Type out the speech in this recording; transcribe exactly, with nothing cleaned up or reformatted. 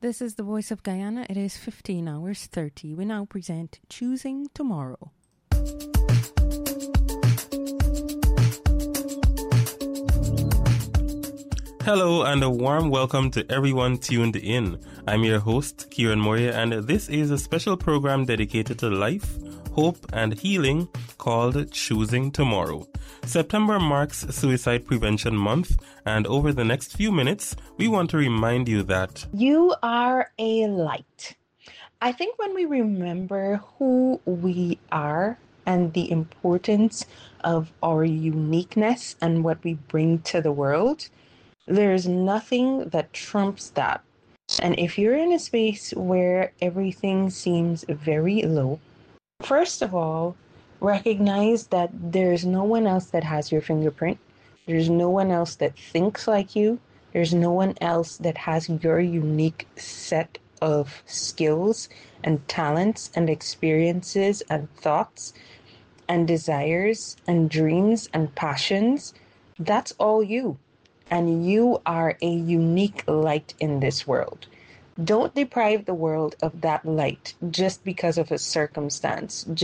This is the Voice of Guyana. It is fifteen hours thirty. We now present Choosing Tomorrow. Hello and a warm welcome to everyone tuned in. I'm your host, Kieran Moria, and this is a special program dedicated to life, hope, and healing called Choosing Tomorrow. September marks Suicide Prevention Month, and over the next few minutes, we want to remind you that you are a light. I think when we remember who we are and the importance of our uniqueness and what we bring to the world, there's nothing that trumps that. And if you're in a space where everything seems very low, first of all, recognize that there's no one else that has your fingerprint. There's no one else that thinks like you. There's no one else that has your unique set of skills and talents and experiences and thoughts and desires and dreams and passions. That's all you. And you are a unique light in this world. Don't deprive the world of that light just because of a circumstance,